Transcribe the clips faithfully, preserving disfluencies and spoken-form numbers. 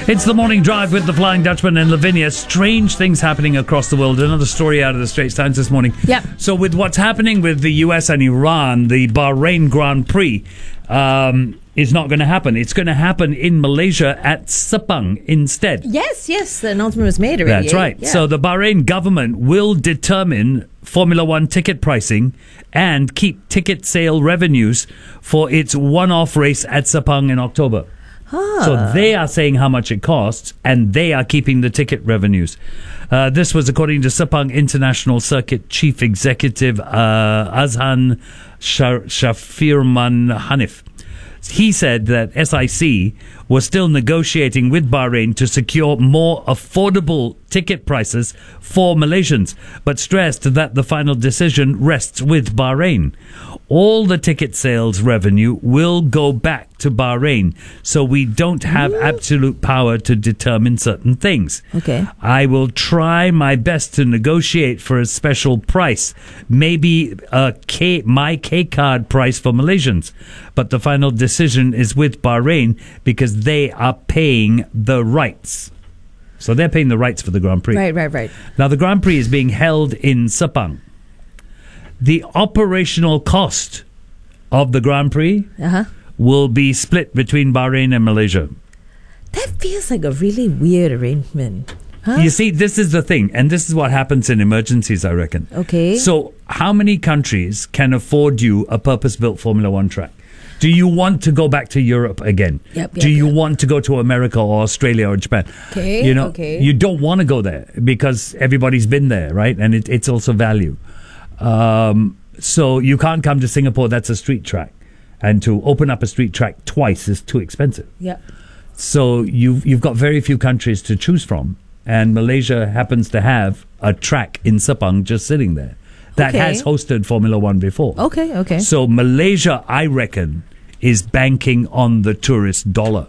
It's the morning drive with the Flying Dutchman and Lavinia. Strange things happening across the world. Another story out of the Straits Times this morning. Yep. So with what's happening with the U S and Iran, the Bahrain Grand Prix um, is not going to happen. It's going to happen in Malaysia at Sepang instead. Yes, yes. The announcement was made already. That's right. Yeah. So the Bahrain government will determine Formula One ticket pricing and keep ticket sale revenues for its one-off race at Sepang in October. Ah. So they are saying how much it costs, and they are keeping the ticket revenues. Uh, this was according to Sepang International Circuit Chief Executive uh, Azhan Shafirman Hanif. He said that S I C was still negotiating with Bahrain to secure more affordable ticket prices for Malaysians, but stressed that the final decision rests with Bahrain. All the ticket sales revenue will go back to Bahrain, so we don't have absolute power to determine certain things. Okay. I will try my best to negotiate for a special price, maybe a K, my K card price for Malaysians, but the final decision is with Bahrain because they are paying the rights. So they're paying the rights for the Grand Prix. Right, right, right. Now the Grand Prix is being held in Sepang. The operational cost of the Grand Prix Uh-huh. will be split between Bahrain and Malaysia. That feels like a really weird arrangement. Huh? You see, this is the thing, and this is what happens in emergencies, I reckon. Okay. So how many countries can afford you a purpose-built Formula One track? Do you want to go back to Europe again? Yep, Do yep, you yep. want to go to America or Australia or Japan? Okay, You know, okay. you don't want to go there because everybody's been there, right? And it, it's also value. Um, so you can't come to Singapore, that's a street track. And to open up a street track twice is too expensive. Yeah. So you've, you've got very few countries to choose from. And Malaysia happens to have a track in Sepang just sitting there that Okay. has hosted Formula One before. Okay, okay. So Malaysia, I reckon, is banking on the tourist dollar.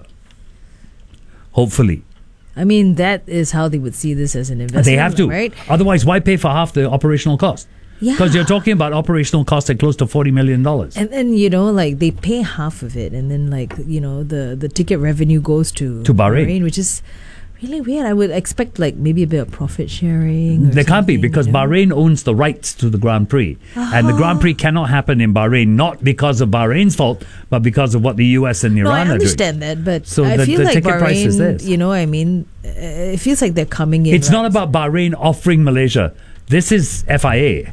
Hopefully. I mean, that is how they would see this as an investment. They have to. Right? Otherwise, why pay for half the operational cost? Yeah. Because you're talking about operational costs at close to forty million dollars. And then, you know, like they pay half of it, and then, like, you know, the, the ticket revenue goes to, To Bahrain. which is really weird. I would expect, like, maybe a bit of profit sharing. Or There can't be something, because you know? Bahrain owns the rights to the Grand Prix. And the Grand Prix cannot happen in Bahrain, not because of Bahrain's fault, but because of what the U S and Iran No, I are doing. understand that, but So I the- feel the like ticket price is Bahrain, this. you know, I mean, uh, it feels like they're coming in. It's not right? about Bahrain offering Malaysia. This is F I A.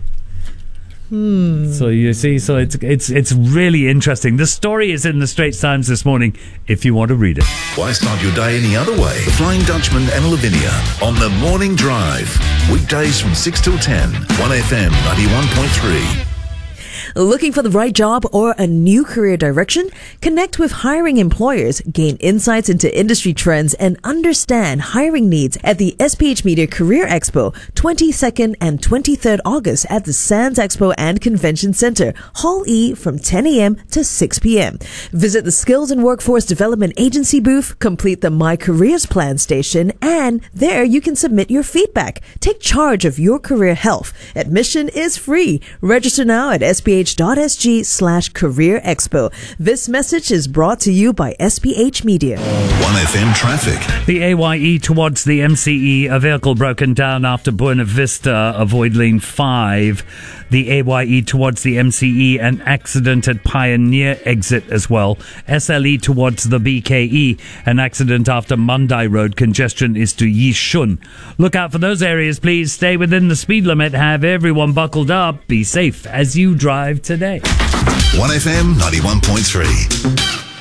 Hmm. So you see, so it's it's it's really interesting. The story is in the Straits Times this morning if you want to read it. Why start your day any other way? The Flying Dutchman and Lavinia on the Morning Drive. Weekdays from six till ten. one F M ninety-one point three. Looking for the right job or a new career direction? Connect with hiring employers, gain insights into industry trends, and understand hiring needs at the S P H Media Career Expo, twenty-second and twenty-third August at the Sands Expo and Convention Center, Hall E, from ten a.m. to six p.m. Visit the Skills and Workforce Development Agency booth, complete the My Careers Plan station, and there you can submit your feedback. Take charge of your career health. Admission is free. Register now at S P H dot S G slash career expo. This message is brought to you by S P H Media. one F M traffic. The A Y E towards the M C E, a vehicle broken down after Buena Vista, avoid lane five. The A Y E towards the M C E, an accident at Pioneer exit as well. S L E towards the B K E, an accident after Mandai Road. Congestion is to Yishun. Look out for those areas, please. Stay within the speed limit. Have everyone buckled up. Be safe as you drive today. one F M ninety-one point three.